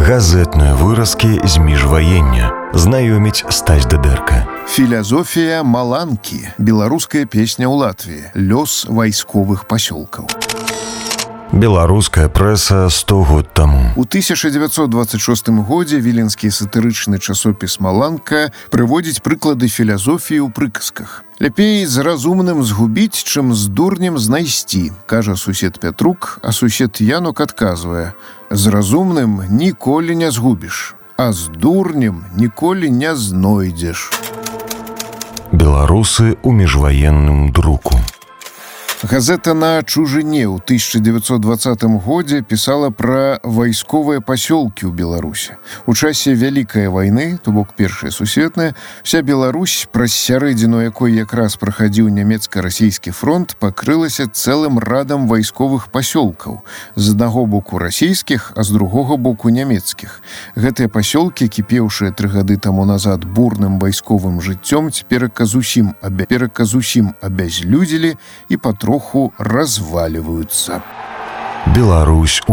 Газетныя выразкі з міжваення. Знаёміць Стась Дыдэрка. Філазофія Маланкі. Беларуская песня ў Латвіі. Лёс вайсковых пасёлкаў. Беларуская прэса 100 год таму. У 1926 годзе віленскі сатырычны часопіс «Маланка» прыводзіць прыклады філазофіі ў прыказках. «Ляпей з разумным згубіць, чым з дурнем знайсці», кажа сусед Пятрук, а сусед Янок адказвае: «З разумным ніколі не згубіш, а з дурнем ніколі не знойдзеш». Беларусы ў міжваенным друку. Газета «На чужыне» ў 1920 годзе пісала пра вайсковыя пасёлкі ў Беларусі. У часе Вялікай вайны, то бок Першая сусветная, вся Беларусь, праз сярэдзіну якой якраз прахадзіў нямецка-расійскі фронт, пакрылася цэлым радам вайсковых пасёлкаў. З аднаго боку расійскіх, а з другога боку нямецкіх. Гэтыя пасёлкі, кіпеўшыя 3 гады таму назад бурным вайсковым жыццём, цяперака зусім абязлюдзілі і патроху разваливаются. Беларусь